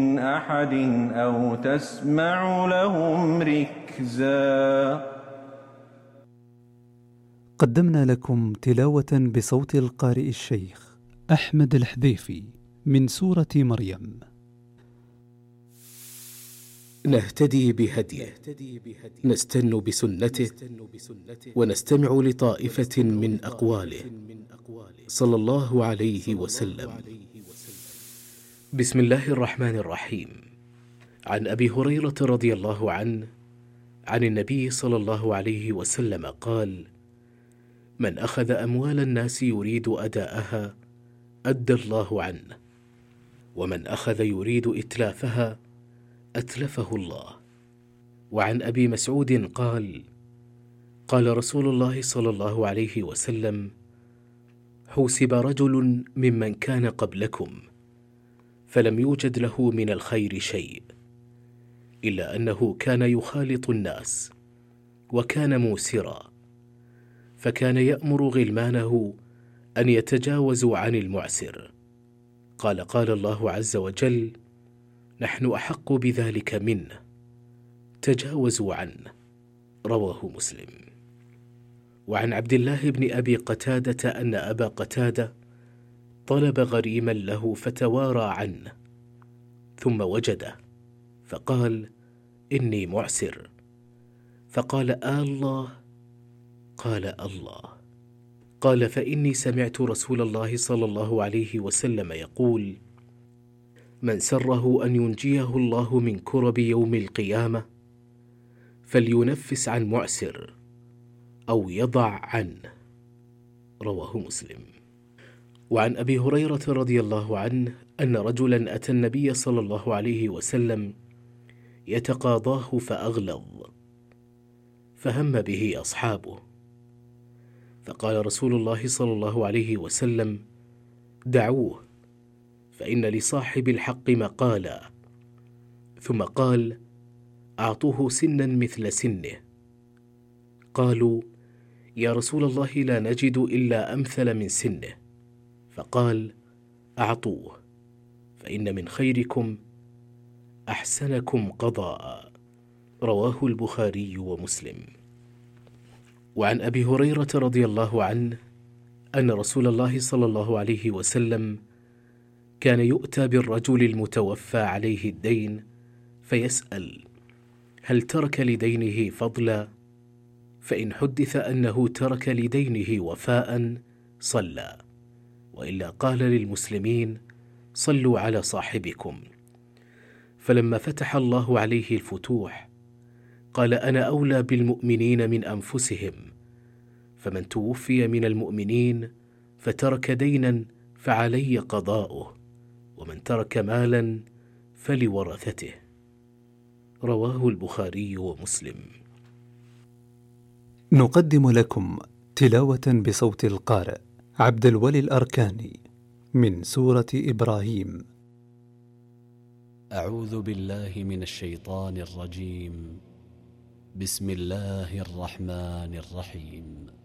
أحد أو تسمع لهم ركزا. قدمنا لكم تلاوة بصوت القارئ الشيخ أحمد الحذيفي من سورة مريم. نهتدي بهديه، نستن بسنته، ونستمع لطائفة من أقواله صلى الله عليه وسلم. بسم الله الرحمن الرحيم. عن أبي هريرة رضي الله عنه عن النبي صلى الله عليه وسلم قال: من أخذ أموال الناس يريد أداءها أدى الله عنه، ومن أخذ يريد إتلافها أتلفه الله. وعن أبي مسعود قال: قال رسول الله صلى الله عليه وسلم: حوسب رجل ممن كان قبلكم فلم يوجد له من الخير شيء، إلا أنه كان يخالط الناس وكان موسرا، فكان يأمر غلمانه أن يتجاوزوا عن المعسر. قال الله عز وجل: نحن أحق بذلك منه، تجاوزوا عنه. رواه مسلم. وعن عبد الله بن أبي قتادة أن أبا قتادة طلب غريما له فتوارى عنه، ثم وجده فقال: إني معسر. فقال: الله؟ قال: الله. قال: فإني سمعت رسول الله صلى الله عليه وسلم يقول: من سره أن ينجيه الله من كرب يوم القيامة فلينفس عن معسر أو يضع عنه. رواه مسلم. وعن أبي هريرة رضي الله عنه أن رجلا أتى النبي صلى الله عليه وسلم يتقاضاه فأغلظ، فهم به أصحابه، فقال رسول الله صلى الله عليه وسلم: دعوه، فإن لصاحب الحق مقالا. ثم قال: أعطوه سنا مثل سنه. قالوا: يا رسول الله لا نجد إلا أمثل من سنه. فقال: أعطوه، فإن من خيركم أحسنكم قضاء. رواه البخاري ومسلم. وعن أبي هريرة رضي الله عنه أن رسول الله صلى الله عليه وسلم كان يؤتى بالرجل المتوفى عليه الدين فيسأل: هل ترك لدينه فضلا؟ فإن حدث أنه ترك لدينه وفاء صلى، وإلا قال للمسلمين: صلوا على صاحبكم. فلما فتح الله عليه الفتوح قال: أنا أولى بالمؤمنين من أنفسهم، فمن توفي من المؤمنين فترك دينا فعلي قضاؤه، ومن ترك مالا فلورثته. رواه البخاري ومسلم. نقدم لكم تلاوة بصوت القارئ عبد الولي الأركاني من سورة إبراهيم. أعوذ بالله من الشيطان الرجيم. بسم الله الرحمن الرحيم.